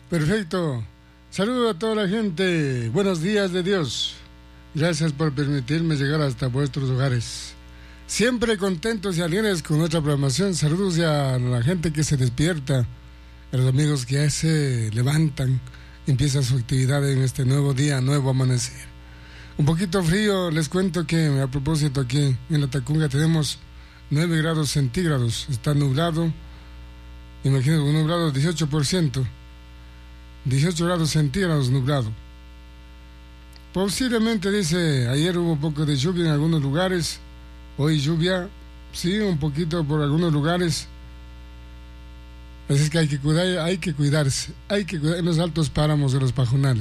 Perfecto. Saludo a toda la gente. Buenos días de Dios. Gracias por permitirme llegar hasta vuestros hogares. Siempre contentos y alegres con nuestra programación. Saludos a la gente que se despierta, a los amigos que ya se levantan, empiezan su actividad en este nuevo día, nuevo amanecer. Un poquito frío, les cuento que a propósito aquí en la Tacunga tenemos 9 grados centígrados. Está nublado. Imagínense, un nublado 18%. 18 grados centígrados nublado. Posiblemente, dice, ayer hubo un poco de lluvia en algunos lugares. Hoy lluvia, sí, un poquito por algunos lugares. Así es que hay que cuidarse. Hay que cuidar en los altos páramos de los pajonales.